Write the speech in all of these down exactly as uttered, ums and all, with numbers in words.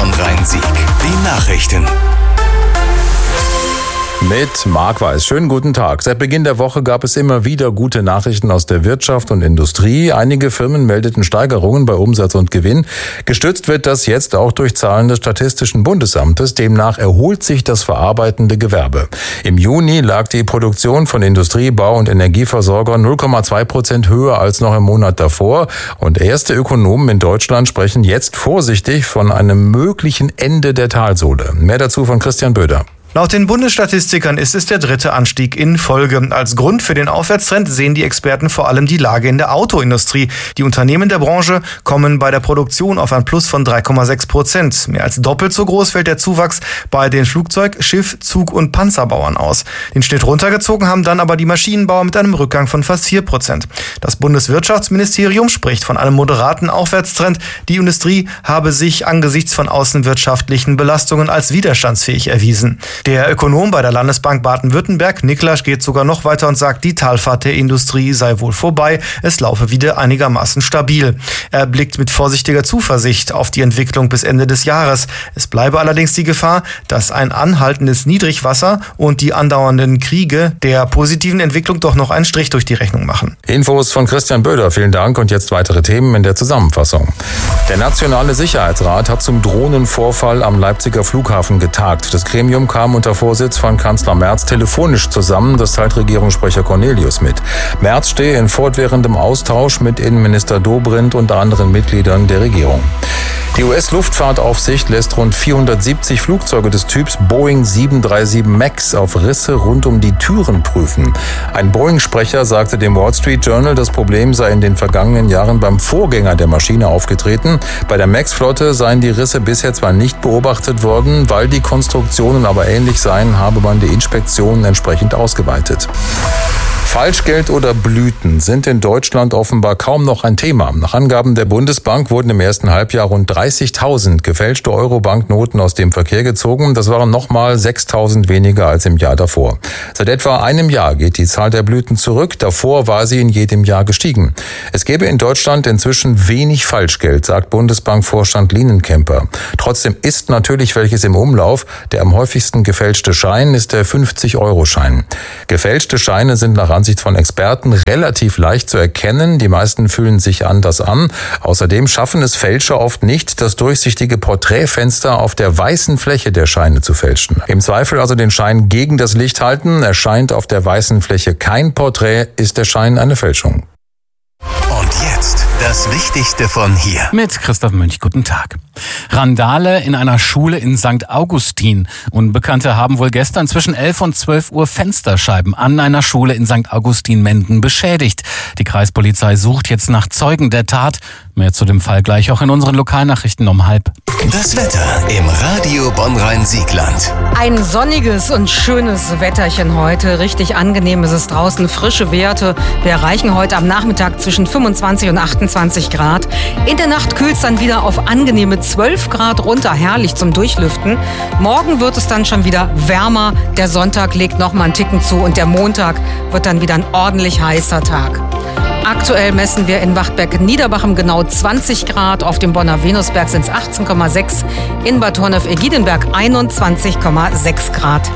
Bonn-Rhein-Sieg. Die Nachrichten. Mit Marc Weiß. Schönen guten Tag. Seit Beginn der Woche gab es immer wieder gute Nachrichten aus der Wirtschaft und Industrie. Einige Firmen meldeten Steigerungen bei Umsatz und Gewinn. Gestützt wird das jetzt auch durch Zahlen des Statistischen Bundesamtes. Demnach erholt sich das verarbeitende Gewerbe. Im Juni lag die Produktion von Industrie-, Bau- und Energieversorgern null Komma zwei Prozent höher als noch im Monat davor. Und erste Ökonomen in Deutschland sprechen jetzt vorsichtig von einem möglichen Ende der Talsohle. Mehr dazu von Christian Böder. Laut den Bundesstatistikern ist es der dritte Anstieg in Folge. Als Grund für den Aufwärtstrend sehen die Experten vor allem die Lage in der Autoindustrie. Die Unternehmen der Branche kommen bei der Produktion auf ein Plus von drei Komma sechs Prozent. Mehr als doppelt so groß fällt der Zuwachs bei den Flugzeug-, Schiff-, Zug- und Panzerbauern aus. Den Schnitt runtergezogen haben dann aber die Maschinenbauer mit einem Rückgang von fast vier Prozent. Das Bundeswirtschaftsministerium spricht von einem moderaten Aufwärtstrend. Die Industrie habe sich angesichts von außenwirtschaftlichen Belastungen als widerstandsfähig erwiesen. Der Ökonom bei der Landesbank Baden-Württemberg, Niklasch, geht sogar noch weiter und sagt, die Talfahrt der Industrie sei wohl vorbei. Es laufe wieder einigermaßen stabil. Er blickt mit vorsichtiger Zuversicht auf die Entwicklung bis Ende des Jahres. Es bleibe allerdings die Gefahr, dass ein anhaltendes Niedrigwasser und die andauernden Kriege der positiven Entwicklung doch noch einen Strich durch die Rechnung machen. Infos von Christian Böder. Vielen Dank. Und jetzt weitere Themen in der Zusammenfassung. Der Nationale Sicherheitsrat hat zum Drohnenvorfall am Leipziger Flughafen getagt. Das Gremium kam unter Vorsitz von Kanzler Merz telefonisch zusammen. Das teilt Regierungssprecher Cornelius mit. Merz stehe in fortwährendem Austausch mit Innenminister Dobrindt und anderen Mitgliedern der Regierung. Die U S-Luftfahrtaufsicht lässt rund vierhundertsiebzig Flugzeuge des Typs Boeing sieben drei sieben Max auf Risse rund um die Türen prüfen. Ein Boeing-Sprecher sagte dem Wall Street Journal, das Problem sei in den vergangenen Jahren beim Vorgänger der Maschine aufgetreten. Bei der Max-Flotte seien die Risse bisher zwar nicht beobachtet worden, weil die Konstruktionen aber ähnlich seien, habe man die Inspektionen entsprechend ausgeweitet. Falschgeld oder Blüten sind in Deutschland offenbar kaum noch ein Thema. Nach Angaben der Bundesbank wurden im ersten Halbjahr rund dreißigtausend gefälschte Euro-Banknoten aus dem Verkehr gezogen. Das waren nochmal sechstausend weniger als im Jahr davor. Seit etwa einem Jahr geht die Zahl der Blüten zurück. Davor war sie in jedem Jahr gestiegen. Es gäbe in Deutschland inzwischen wenig Falschgeld, sagt Bundesbankvorstand Lienenkemper. Trotzdem ist natürlich welches im Umlauf. Der am häufigsten gefälschte Schein ist der fünfzig-Euro-Schein. Gefälschte Scheine sind nach Ansicht von Experten relativ leicht zu erkennen. Die meisten fühlen sich anders an. Außerdem schaffen es Fälscher oft nicht, das durchsichtige Porträtfenster auf der weißen Fläche der Scheine zu fälschen. Im Zweifel also den Schein gegen das Licht halten. Erscheint auf der weißen Fläche kein Porträt, ist der Schein eine Fälschung. Und jetzt das Wichtigste von hier. Mit Christoph Münch, guten Tag. Randale in einer Schule in Sankt Augustin. Unbekannte haben wohl gestern zwischen elf und zwölf Uhr Fensterscheiben an einer Schule in Sankt Augustin-Menden beschädigt. Die Kreispolizei sucht jetzt nach Zeugen der Tat. Mehr zu dem Fall gleich auch in unseren Lokalnachrichten um halb. Das Wetter im Radio Bonn-Rhein-Siegland. Ein sonniges und schönes Wetterchen heute. Richtig angenehm ist es draußen. Frische Werte. Wir erreichen heute am Nachmittag zwischen fünfundzwanzig und achtundzwanzig Grad. In der Nacht kühlt es dann wieder auf angenehme zwölf Grad runter. Herrlich zum Durchlüften. Morgen wird es dann schon wieder wärmer. Der Sonntag legt noch mal einen Ticken zu und der Montag wird dann wieder ein ordentlich heißer Tag. Aktuell messen wir in Wachtberg-Niederbachem genau zwanzig Grad, auf dem Bonner Venusberg sind es achtzehn Komma sechs, in Bad Honnef-Egidinberg einundzwanzig Komma sechs Grad.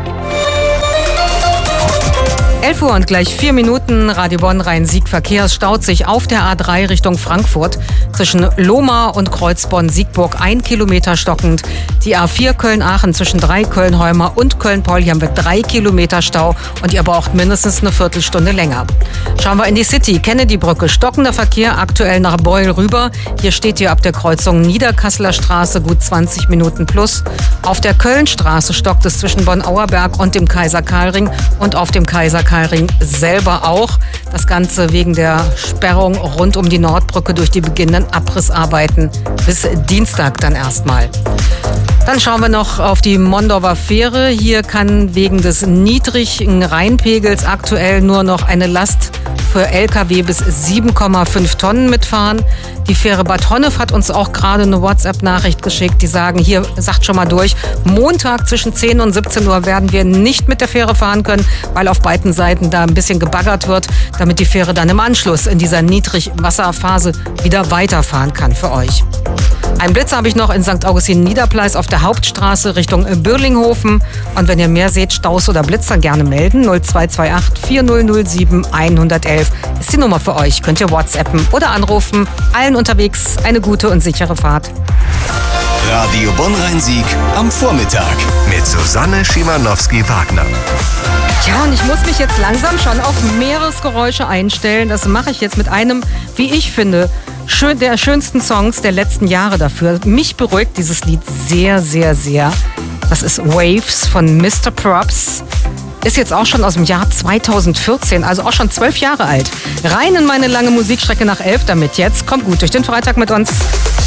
elf Uhr und gleich vier Minuten. Radio Bonn-Rhein-Sieg Verkehr. Es staut sich auf der A drei Richtung Frankfurt. Zwischen Lohmar und Kreuzborn-Siegburg ein Kilometer stockend. Die A vier Köln-Aachen zwischen drei Köln-Heumar und Köln-Paul. Hier haben wir drei Kilometer Stau und ihr braucht mindestens eine Viertelstunde länger. Schauen wir in die City. Kennedy-Brücke. Stockender Verkehr aktuell nach Beul rüber. Hier steht ihr ab der Kreuzung Niederkasseler Straße gut zwanzig Minuten plus. Auf der Kölnstraße stockt es zwischen Bonn-Auerberg und dem Kaiser-Karl-Ring und auf dem Kaiser-Karl-Ring selber auch. Das Ganze wegen der Sperrung rund um die Nordbrücke durch die beginnenden Abrissarbeiten bis Dienstag dann erstmal. Dann schauen wir noch auf die Mondorfer Fähre. Hier kann wegen des niedrigen Rheinpegels aktuell nur noch eine Last für L K W bis sieben Komma fünf Tonnen mitfahren. Die Fähre Bad Honnef hat uns auch gerade eine WhatsApp-Nachricht geschickt. Die sagen, hier, sagt schon mal durch, Montag zwischen zehn und siebzehn Uhr werden wir nicht mit der Fähre fahren können, weil auf beiden Seiten da ein bisschen gebaggert wird, damit die Fähre dann im Anschluss in dieser Niedrigwasserphase wieder weiterfahren kann für euch. Ein Blitzer habe ich noch in Sankt Augustin Niederpleis auf der Hauptstraße Richtung Bürlinghofen. Und wenn ihr mehr seht, Staus oder Blitzer, gerne melden. null zwei zwei acht vier null null sieben eins eins eins ist die Nummer für euch. Könnt ihr WhatsAppen oder anrufen. Allen unterwegs eine gute und sichere Fahrt. Radio Bonn-Rhein-Sieg am Vormittag mit Susanne Schimanowski-Wagner. Ja, und ich muss mich jetzt langsam schon auf Meeresgeräusche einstellen. Das mache ich jetzt mit einem, wie ich finde, schön, der schönsten Songs der letzten Jahre dafür. Mich beruhigt dieses Lied sehr, sehr, sehr. Das ist Waves von Mister Props. Ist jetzt auch schon aus dem Jahr zweitausendvierzehn, also auch schon zwölf Jahre alt. Rein in meine lange Musikstrecke nach elf damit jetzt. Kommt gut durch den Freitag mit uns.